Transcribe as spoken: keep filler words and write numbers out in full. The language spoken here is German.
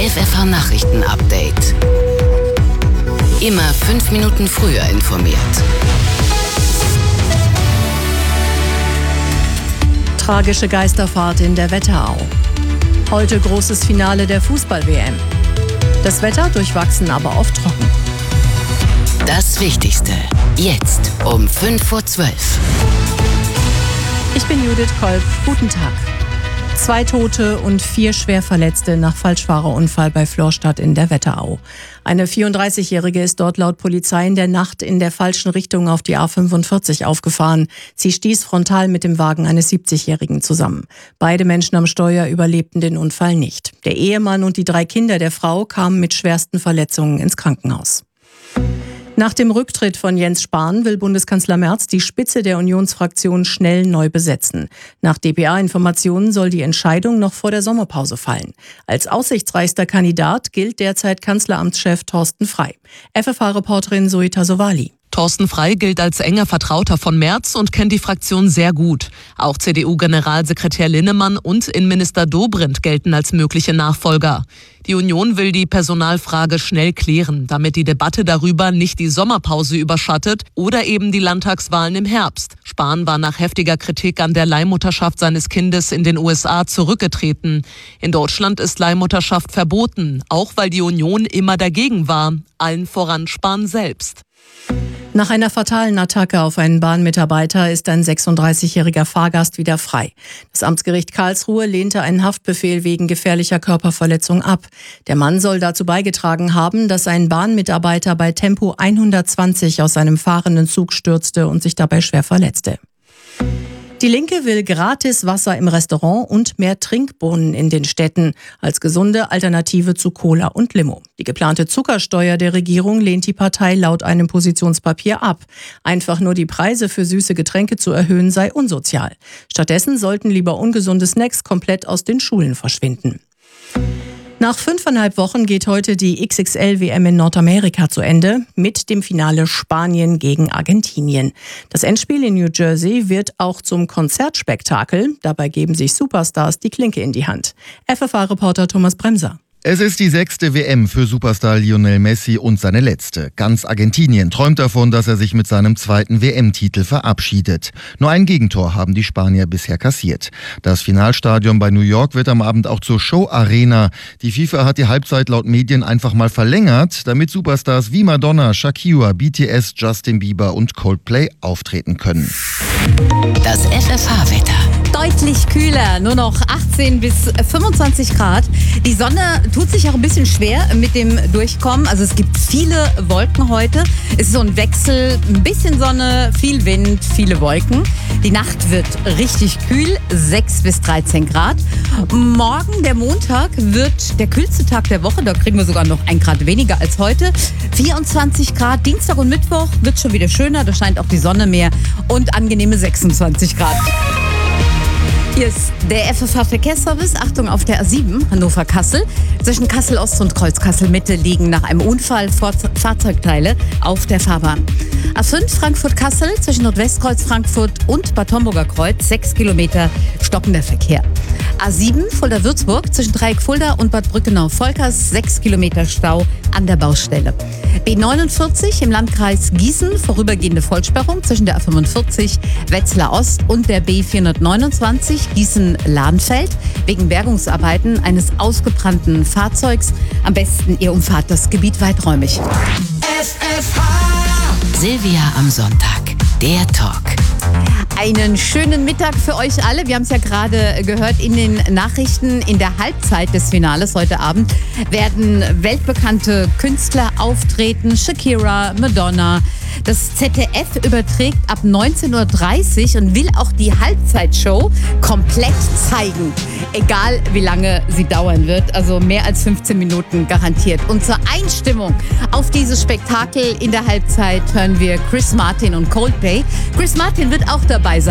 F F H-Nachrichten-Update. Immer fünf Minuten früher informiert. Tragische Geisterfahrt in der Wetterau. Heute großes Finale der Fußball-W M. Das Wetter durchwachsen, aber oft trocken. Das Wichtigste jetzt um fünf vor zwölf. Ich bin Judith Kolb. Guten Tag. Zwei Tote und vier Schwerverletzte nach Falschfahrerunfall bei Florstadt in der Wetterau. Eine vierunddreißigjährige ist dort laut Polizei in der Nacht in der falschen Richtung auf die A fünfundvierzig aufgefahren. Sie stieß frontal mit dem Wagen eines siebzigjährigen zusammen. Beide Menschen am Steuer überlebten den Unfall nicht. Der Ehemann und die drei Kinder der Frau kamen mit schwersten Verletzungen ins Krankenhaus. Nach dem Rücktritt von Jens Spahn will Bundeskanzler Merz die Spitze der Unionsfraktion schnell neu besetzen. Nach D P A-Informationen soll die Entscheidung noch vor der Sommerpause fallen. Als aussichtsreichster Kandidat gilt derzeit Kanzleramtschef Thorsten Frey. F F H-Reporterin Zoe Tasovali. Thorsten Frey gilt als enger Vertrauter von Merz und kennt die Fraktion sehr gut. Auch C D U-Generalsekretär Linnemann und Innenminister Dobrindt gelten als mögliche Nachfolger. Die Union will die Personalfrage schnell klären, damit die Debatte darüber nicht die Sommerpause überschattet oder eben die Landtagswahlen im Herbst. Spahn war nach heftiger Kritik an der Leihmutterschaft seines Kindes in den U S A zurückgetreten. In Deutschland ist Leihmutterschaft verboten, auch weil die Union immer dagegen war, allen voran Spahn selbst. Nach einer fatalen Attacke auf einen Bahnmitarbeiter ist ein sechsunddreißigjähriger Fahrgast wieder frei. Das Amtsgericht Karlsruhe lehnte einen Haftbefehl wegen gefährlicher Körperverletzung ab. Der Mann soll dazu beigetragen haben, dass ein Bahnmitarbeiter bei Tempo hundertzwanzig aus seinem fahrenden Zug stürzte und sich dabei schwer verletzte. Die Linke will gratis Wasser im Restaurant und mehr Trinkbrunnen in den Städten als gesunde Alternative zu Cola und Limo. Die geplante Zuckersteuer der Regierung lehnt die Partei laut einem Positionspapier ab. Einfach nur die Preise für süße Getränke zu erhöhen sei unsozial. Stattdessen sollten lieber ungesunde Snacks komplett aus den Schulen verschwinden. Nach fünfeinhalb Wochen geht heute die X X L-W M in Nordamerika zu Ende mit dem Finale Spanien gegen Argentinien. Das Endspiel in New Jersey wird auch zum Konzertspektakel. Dabei geben sich Superstars die Klinke in die Hand. F F H-Reporter Thomas Bremser. Es ist die sechste W M für Superstar Lionel Messi und seine letzte. Ganz Argentinien träumt davon, dass er sich mit seinem zweiten W M-Titel verabschiedet. Nur ein Gegentor haben die Spanier bisher kassiert. Das Finalstadion bei New York wird am Abend auch zur Show-Arena. Die FIFA hat die Halbzeit laut Medien einfach mal verlängert, damit Superstars wie Madonna, Shakira, B T S, Justin Bieber und Coldplay auftreten können. Das F F H-Wetter. Deutlich kühler, nur noch achtzehn bis fünfundzwanzig Grad. Die Sonne tut sich auch ein bisschen schwer mit dem Durchkommen. Also es gibt viele Wolken heute. Es ist so ein Wechsel, ein bisschen Sonne, viel Wind, viele Wolken. Die Nacht wird richtig kühl, sechs bis dreizehn Grad. Morgen, der Montag, wird der kühlste Tag der Woche. Da kriegen wir sogar noch ein Grad weniger als heute. vierundzwanzig Grad. Dienstag und Mittwoch wird schon wieder schöner. Da scheint auch die Sonne mehr und angenehme sechsundzwanzig Grad. Hier ist der F F H-Verkehrsservice. Achtung auf der A sieben, Hannover-Kassel. Zwischen Kassel-Ost und Kreuz-Kassel-Mitte liegen nach einem Unfall Fahrzeugteile auf der Fahrbahn. A fünf Frankfurt-Kassel zwischen Nordwestkreuz Frankfurt und Bad Homburger Kreuz. sechs Kilometer stockender Verkehr. A sieben Fulda-Würzburg zwischen Dreieck Fulda und Bad Brückenau-Volkers. sechs Kilometer Stau an der Baustelle. B neunundvierzig im Landkreis Gießen. Vorübergehende Vollsperrung zwischen der A fünfundvierzig Wetzlar Ost und der B vierhundertneunundzwanzig Gießen-Lahnfeld wegen Bergungsarbeiten eines ausgebrannten Fahrzeugs. Am besten ihr umfahrt das Gebiet weiträumig. F F H. Silvia am Sonntag. Der Talk. Einen schönen Mittag für euch alle. Wir haben es ja gerade gehört in den Nachrichten. In der Halbzeit des Finales heute Abend werden weltbekannte Künstler auftreten. Shakira, Madonna. Das Z D F überträgt ab neunzehn Uhr dreißig und will auch die Halbzeitshow komplett zeigen. Egal wie lange sie dauern wird. Also mehr als fünfzehn Minuten garantiert. Und zur Einstimmung auf dieses Spektakel in der Halbzeit hören wir Chris Martin und Coldplay. Chris Martin wird auch dabei sein.